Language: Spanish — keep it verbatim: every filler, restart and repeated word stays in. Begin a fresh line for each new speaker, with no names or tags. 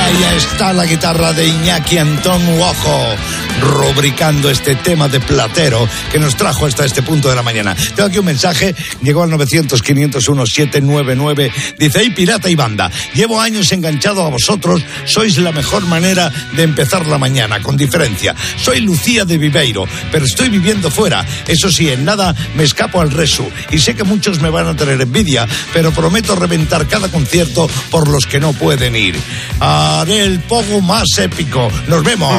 ahí está la guitarra de Iñaki Antón Uojo, rubricando este tema de Platero que nos trajo hasta este punto de la mañana. Tengo aquí un mensaje, llegó al novecientos, quinientos uno, setecientos noventa y nueve, dice: hey, pirata y banda, llevo años enganchado a vosotros, sois la mejor manera de empezar la mañana, con diferencia. Soy Lucía de Viveiro, pero estoy viviendo fuera, eso sí, en nada me escapo al resu, y sé que muchos me van a tener envidia, pero prometo reventar cada concierto por los que no pueden ir. Haré el pogo más épico. Nos vemos.